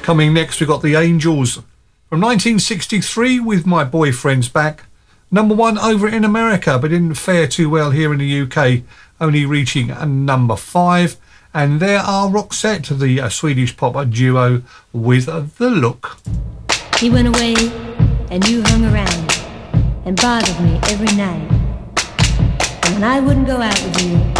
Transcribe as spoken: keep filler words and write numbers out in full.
Coming next, we've got The Angels from nineteen sixty-three with My Boyfriend's Back. Number one over in America, but didn't fare too well here in the U K, only reaching a number five. And there are Roxette, the uh, Swedish pop duo, with uh, The Look. He went away and you hung around and bothered me every night. And when I wouldn't go out with you,